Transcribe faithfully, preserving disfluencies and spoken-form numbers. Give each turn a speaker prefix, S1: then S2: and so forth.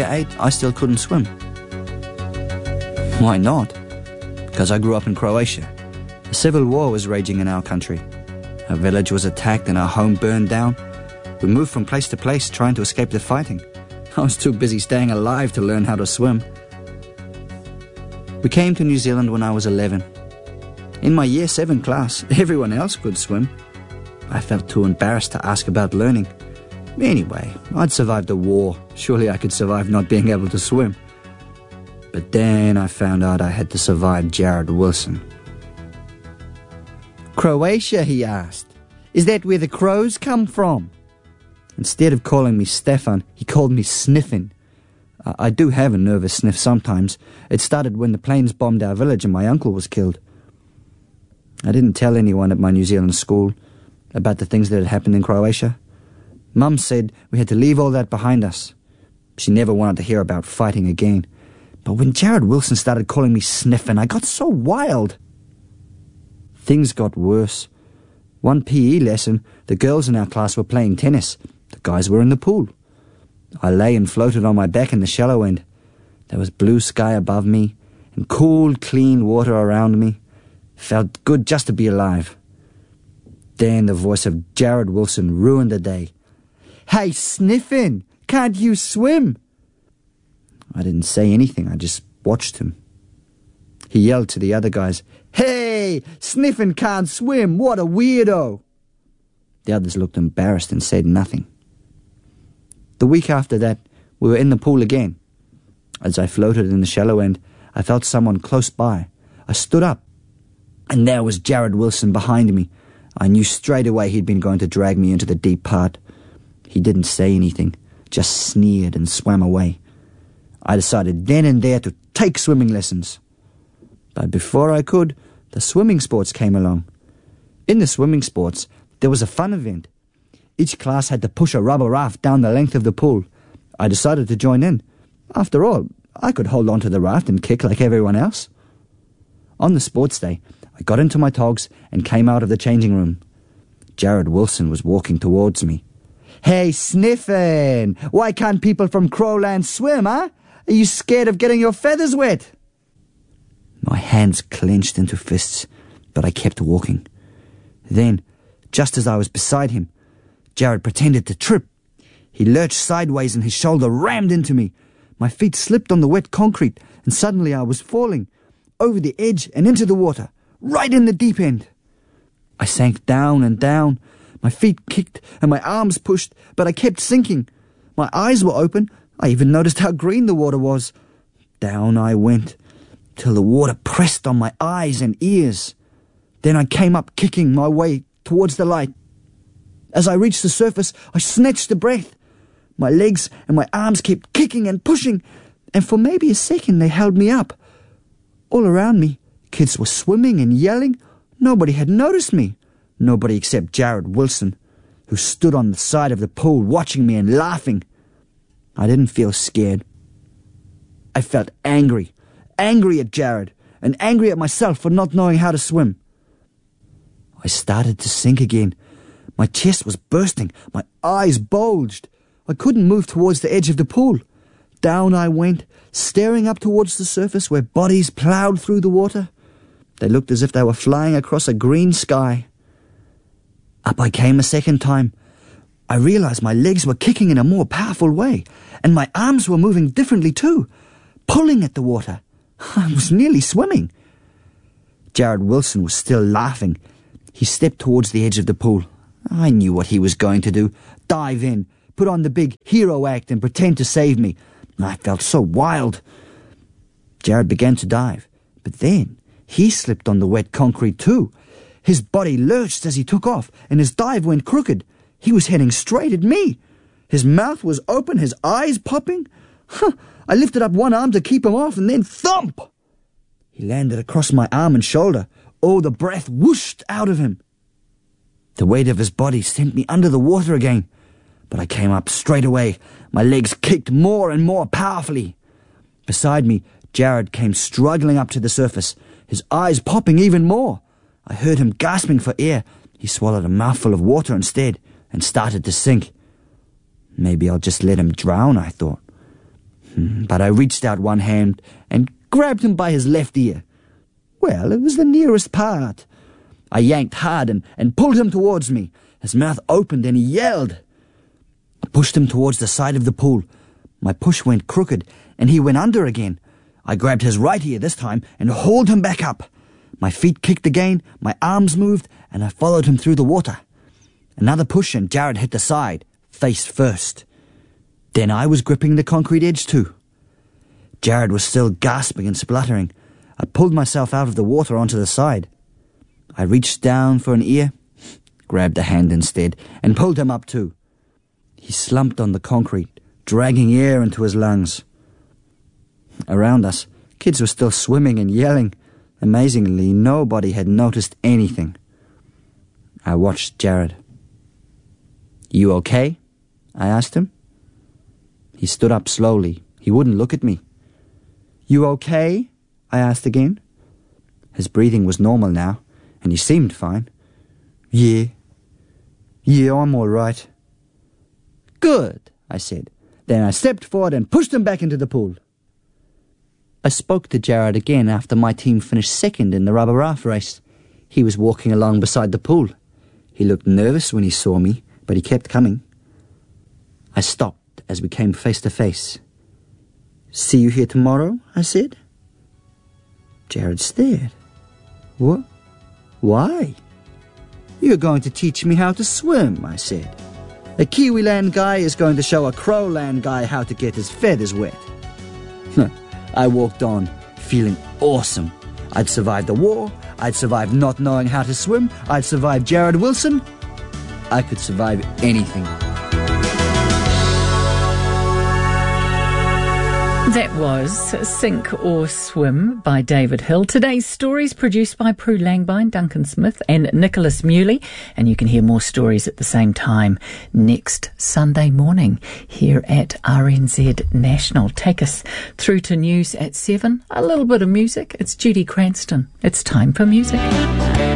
S1: year eight, I still couldn't swim. Why not? Because I grew up in Croatia. A civil war was raging in our country. Our village was attacked and our home burned down. We moved from place to place trying to escape the fighting. I was too busy staying alive to learn how to swim. We came to New Zealand when I was eleven. In my year seven class, everyone else could swim. I felt too embarrassed to ask about learning. Anyway, I'd survived a war. Surely I could survive not being able to swim. But then I found out I had to survive Jared Wilson.
S2: Croatia, he asked. Is that where the crows come from?
S1: Instead of calling me Stefan, he called me Sniffin. I, I do have a nervous sniff sometimes. It started when the planes bombed our village and my uncle was killed. I didn't tell anyone at my New Zealand school about the things that had happened in Croatia. Mum said we had to leave all that behind us. She never wanted to hear about fighting again. But when Jared Wilson started calling me Sniffin, I got so wild. Things got worse. One P E lesson, the girls in our class were playing tennis. The guys were in the pool. I lay and floated on my back in the shallow end. There was blue sky above me and cool, clean water around me. Felt good just to be alive. Then the voice of Jared Wilson ruined the day.
S2: Hey, Sniffin, can't you swim?
S1: I didn't say anything, I just watched him. He yelled to the other guys,
S2: Hey, Sniffin can't swim, what a weirdo.
S1: The others looked embarrassed and said nothing. The week after that, we were in the pool again. As I floated in the shallow end, I felt someone close by. I stood up, and there was Jared Wilson behind me. I knew straight away he'd been going to drag me into the deep part. He didn't say anything, just sneered and swam away. I decided then and there to take swimming lessons. But before I could, the swimming sports came along. In the swimming sports, there was a fun event. Each class had to push a rubber raft down the length of the pool. I decided to join in. After all, I could hold on to the raft and kick like everyone else. On the sports day, I got into my togs and came out of the changing room. Jared Wilson was walking towards me.
S2: Hey, Sniffin, why can't people from Crowland swim, huh? Are you scared of getting your feathers wet?
S1: My hands clenched into fists, but I kept walking. Then, just as I was beside him, Jared pretended to trip. He lurched sideways and his shoulder rammed into me. My feet slipped on the wet concrete, and suddenly I was falling, over the edge and into the water, right in the deep end. I sank down and down. My feet kicked and my arms pushed, but I kept sinking. My eyes were open. I even noticed how green the water was. Down I went, till the water pressed on my eyes and ears. Then I came up kicking my way towards the light. As I reached the surface, I snatched a breath. My legs and my arms kept kicking and pushing, and for maybe a second they held me up. All around me, kids were swimming and yelling. Nobody had noticed me. Nobody except Jared Wilson, who stood on the side of the pool watching me and laughing. I didn't feel scared. I felt angry. Angry at Jared, and angry at myself for not knowing how to swim. I started to sink again. My chest was bursting. My eyes bulged. I couldn't move towards the edge of the pool. Down I went, staring up towards the surface where bodies ploughed through the water. They looked as if they were flying across a green sky. Up I came a second time. I realized my legs were kicking in a more powerful way, and my arms were moving differently too, pulling at the water. I was nearly swimming. Jared Wilson was still laughing. He stepped towards the edge of the pool. I knew what he was going to do. Dive in, put on the big hero act and pretend to save me. I felt so wild. Jared began to dive, but then he slipped on the wet concrete too. His body lurched as he took off, and his dive went crooked. He was heading straight at me. His mouth was open, his eyes popping. Huh. I lifted up one arm to keep him off, and then thump! He landed across my arm and shoulder. All the breath whooshed out of him. The weight of his body sent me under the water again, but I came up straight away. My legs kicked more and more powerfully. Beside me, Jared came struggling up to the surface, his eyes popping even more. I heard him gasping for air. He swallowed a mouthful of water instead and started to sink. Maybe I'll just let him drown, I thought. But I reached out one hand and grabbed him by his left ear. Well, it was the nearest part. I yanked hard and, and pulled him towards me. His mouth opened and he yelled. I pushed him towards the side of the pool. My push went crooked and he went under again. I grabbed his right ear this time and hauled him back up. My feet kicked again, my arms moved, and I followed him through the water. Another push and Jared hit the side, face first. Then I was gripping the concrete edge too. Jared was still gasping and spluttering. I pulled myself out of the water onto the side. I reached down for an ear, grabbed a hand instead, and pulled him up too. He slumped on the concrete, dragging air into his lungs. Around us, kids were still swimming and yelling. Amazingly, nobody had noticed anything. I watched Jared. "You okay?" I asked him. He stood up slowly. He wouldn't look at me. "You okay?" I asked again. His breathing was normal now, and he seemed fine. Yeah. Yeah, I'm all right. Good, I said. Then I stepped forward and pushed him back into the pool. I spoke to Jared again after my team finished second in the rubber raft race. He was walking along beside the pool. He looked nervous when he saw me, but he kept coming. I stopped as we came face to face. "See you here tomorrow?" I said. Jared stared. "What? Why?" "You're going to teach me how to swim," I said. "A Kiwiland guy is going to show a Crowland guy how to get his feathers wet." I walked on, feeling awesome. I'd survived the war, I'd survived not knowing how to swim, I'd survived Jared Wilson. I could survive anything.
S3: That was Sink or Swim by David Hill. Today's stories produced by Prue Langbein, Duncan Smith and Nicholas Muley. And you can hear more stories at the same time next Sunday morning here at R N Z National. Take us through to news at seven. A little bit of music. It's Judy Cranston. It's time for music.